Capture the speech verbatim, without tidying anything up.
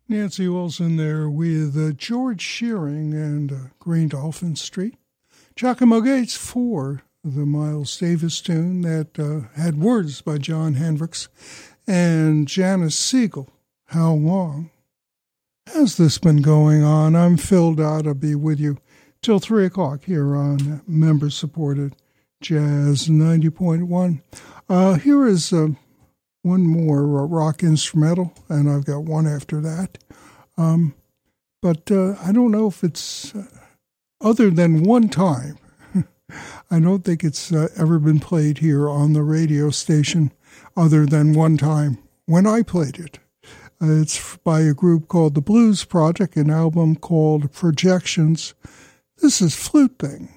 Nancy Wilson there with uh, George Shearing and uh, Green Dolphin Street. Giacomo Gates for the Miles Davis tune that uh, had words by John Hendricks, and Janice Siegel, How Long Has This Been Going On? I'm Phil Dodd. I'll be with you till three o'clock here on member-supported Jazz ninety point one. Uh, here is... Uh, One more uh, rock instrumental, and I've got one after that. Um, but uh, I don't know if it's uh, other than one time. I don't think it's uh, ever been played here on the radio station other than one time when I played it. Uh, it's by a group called the Blues Project, an album called Projections. This is Flute Thing.